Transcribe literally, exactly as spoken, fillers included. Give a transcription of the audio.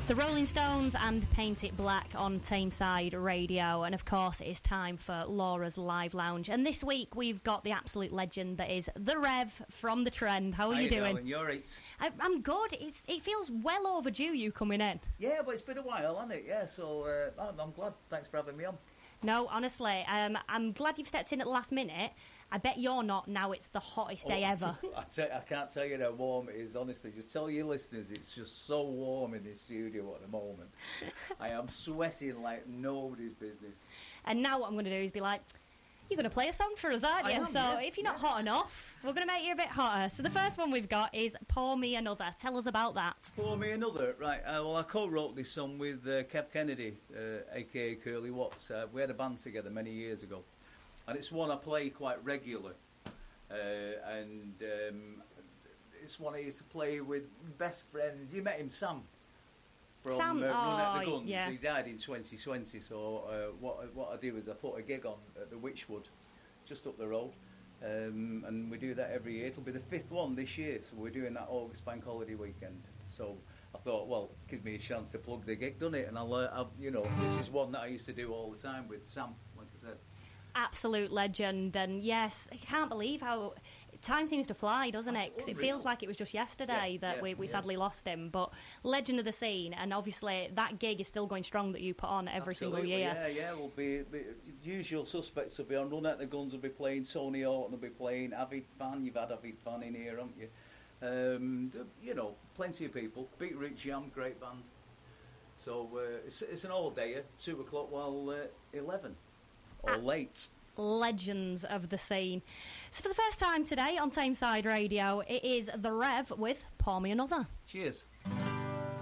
The Rolling Stones and Paint It Black on Tameside Radio, and of course it is time for Laura's Live Lounge. And this week we've got the absolute legend that is The Rev from The Trend. How are How you you doing? Darling? You're right. I, I'm good. It's, it feels well overdue you coming in. Yeah, but it's been a while, hasn't it? Yeah, so uh, I'm, I'm glad. Thanks for having me on. No, honestly, um, I'm glad you've stepped in at the last minute. I bet you're not now. It's the hottest day Oh, ever. I, tell, I can't tell you how warm it is, honestly. Just tell your listeners it's just so warm in this studio at the moment. I am sweating like nobody's business. And now what I'm going to do is be like, you're going to play a song for us, aren't I you? am, so yeah, if you're not yeah. hot enough, we're going to make you a bit hotter. So the first one we've got is Pour Me Another. Tell us about that. Pour Me Another, right. Uh, well, I co-wrote this song with uh, Kev Kennedy, uh, a k a. Curly Watts. Uh, we had a band together many years ago. And it's one I play quite regularly. Uh, and um, it's one I used to play with my best friend. You met him, Sam. From Sam, uh, Run Out the oh, Guns. yeah. He died in twenty twenty. So uh, what what I do is I put a gig on at the Witchwood, just up the road. Um, and we do that every year. It'll be the fifth one this year, so we're doing that August Bank Holiday weekend. So I thought, well, it gives me a chance to plug the gig, doesn't it? And I'll, uh, I'll, you know, this is one that I used to do all the time with Sam, like I said. Absolute legend. And yes, I can't believe how time seems to fly, doesn't it? 'Cause it feels Unreal. like it was just yesterday Yeah, that yeah, we, we yeah. sadly lost him. But legend of the scene, and obviously that gig is still going strong that you put on every single Absolutely, year. Yeah, yeah, we'll be, be usual suspects will be on. Run Out the Guns will be playing. Tony Horton will be playing. Avid Fan, you've had Avid Fan in here, haven't you? Um, d- you know, plenty of people. Beat Rich Jam, great band. So uh, it's, it's an all dayer, two o'clock while uh, eleven or Ah. late. Legends of the scene. So for the first time today on Tameside Radio, it is The Rev with Pour Me Another. Cheers.